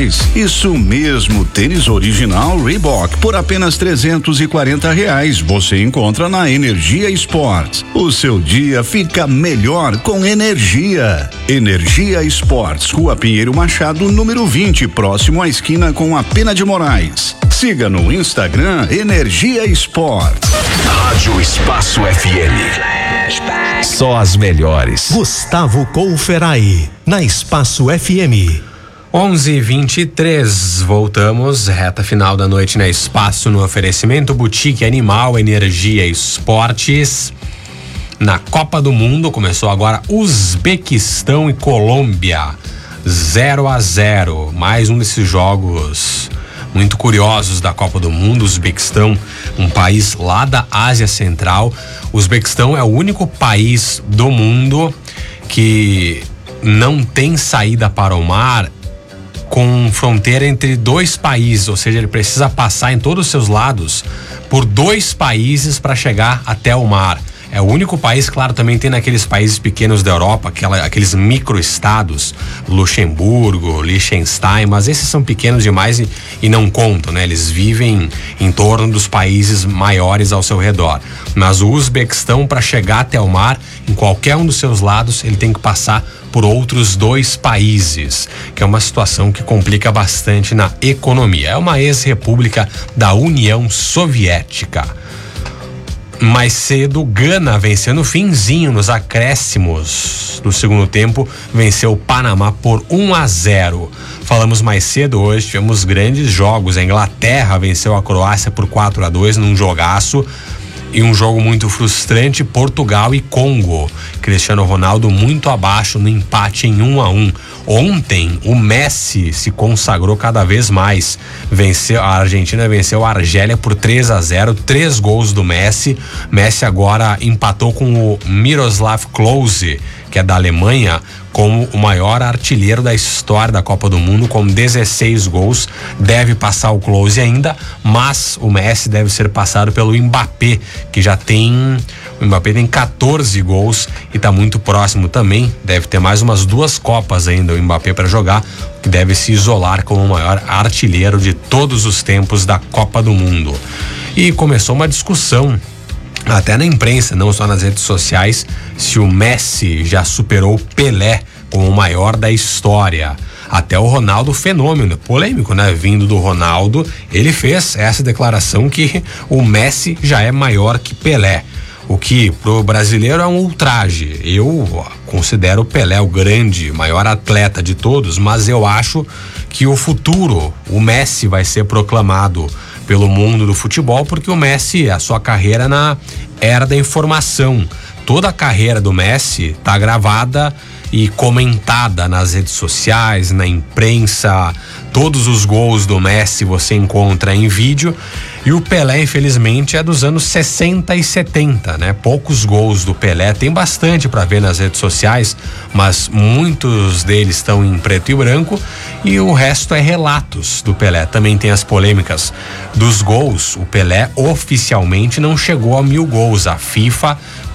Isso mesmo, tênis original Reebok por apenas R$340. Você encontra na Energia Esportes. O seu dia fica melhor com energia. Energia Esportes, Rua Pinheiro Machado, número 20, próximo à esquina com a Pena de Moraes. Siga no Instagram Energia Esportes. Rádio Espaço FM. Só as melhores. Gustavo Couferai, na Espaço FM. 11:23, voltamos, reta final da noite na Espaço, no oferecimento Boutique Animal, Energia Esportes. Na Copa do Mundo, começou agora Uzbequistão e Colômbia, 0-0, mais um desses jogos muito curiosos da Copa do Mundo. Uzbequistão, um país lá da Ásia Central. O Uzbequistão é o único país do mundo que não tem saída para o mar com fronteira entre dois países, ou seja, ele precisa passar em todos os seus lados por dois países para chegar até o mar. É o único país, claro, também tem naqueles países pequenos da Europa, aqueles microestados, Luxemburgo, Liechtenstein, mas esses são pequenos demais e não contam, né? Eles vivem em torno dos países maiores ao seu redor. Mas o Uzbequistão, para chegar até o mar, em qualquer um dos seus lados, ele tem que passar por outros dois países, que é uma situação que complica bastante na economia. É uma ex-república da União Soviética. Mais cedo, Gana venceu no finzinho, nos acréscimos do segundo tempo, venceu o Panamá por 1-0. Falamos mais cedo hoje, tivemos grandes jogos. A Inglaterra venceu a Croácia por 4-2 num jogaço. E um jogo muito frustrante, Portugal e Congo. Cristiano Ronaldo muito abaixo no empate em 1-1. Ontem o Messi se consagrou cada vez mais. A Argentina venceu a Argélia por 3-0, 3 gols do Messi. Messi agora empatou com o Miroslav Klose, que é da Alemanha, como o maior artilheiro da história da Copa do Mundo, com 16 gols. Deve passar o Klose ainda, mas o Messi deve ser passado pelo Mbappé, que já tem... O Mbappé tem 14 gols e está muito próximo também. Deve ter mais umas 2 Copas ainda o Mbappé para jogar, que deve se isolar como o maior artilheiro de todos os tempos da Copa do Mundo. E começou uma discussão até na imprensa, não só nas redes sociais, se o Messi já superou Pelé como o maior da história. Até o Ronaldo, fenômeno, polêmico, né? Vindo do Ronaldo, ele fez essa declaração que o Messi já é maior que Pelé. O que pro brasileiro é um ultraje. Eu considero o Pelé o grande, maior atleta de todos, mas eu acho que o futuro, o Messi vai ser proclamado pelo mundo do futebol, porque o Messi, a sua carreira na era da informação. Toda a carreira do Messi tá gravada e comentada nas redes sociais, na imprensa. Todos os gols do Messi você encontra em vídeo. E o Pelé, infelizmente, é dos anos 60 e 70, né? Poucos gols do Pelé, tem bastante para ver nas redes sociais, mas muitos deles estão em preto e branco e o resto é relatos do Pelé. Também tem as polêmicas dos gols. O Pelé oficialmente não chegou a 1000 gols. A FIFA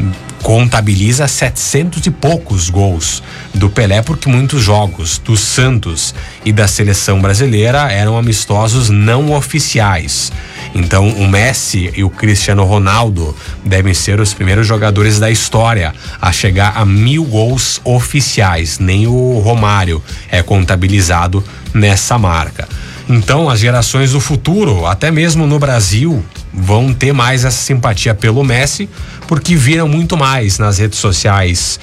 contabiliza 700 e poucos gols do Pelé, porque muitos jogos do Santos e da seleção brasileira eram amistosos não oficiais. Então o Messi e o Cristiano Ronaldo devem ser os primeiros jogadores da história a chegar a 1000 gols oficiais. Nem o Romário é contabilizado nessa marca. Então as gerações do futuro, até mesmo no Brasil, vão ter mais essa simpatia pelo Messi, porque viram muito mais nas redes sociais,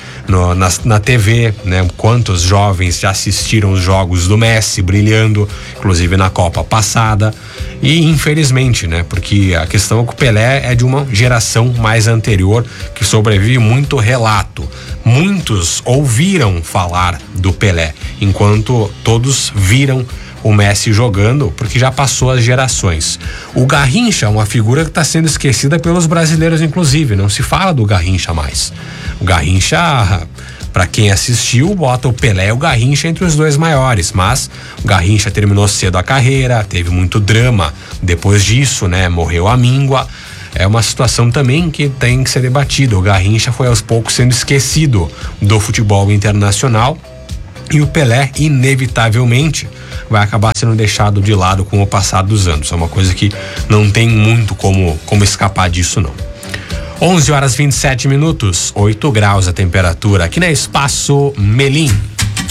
na TV, né? Quantos jovens já assistiram os jogos do Messi brilhando, inclusive na Copa passada. E infelizmente, né? Porque a questão é que o Pelé é de uma geração mais anterior, que sobrevive muito relato. Muitos ouviram falar do Pelé, enquanto todos viram o Messi jogando, porque já passou as gerações. O Garrincha é uma figura que está sendo esquecida pelos brasileiros, inclusive. Não se fala do Garrincha mais. O Garrincha, para quem assistiu, bota o Pelé e o Garrincha entre os dois maiores, mas o Garrincha terminou cedo a carreira, teve muito drama depois disso, né? Morreu a míngua. É uma situação também que tem que ser debatida. O Garrincha foi aos poucos sendo esquecido do futebol internacional. E o Pelé, inevitavelmente, vai acabar sendo deixado de lado com o passar dos anos. É uma coisa que não tem muito como escapar disso, não. 11 horas 27 minutos, 8 graus a temperatura aqui na Espaço Melim.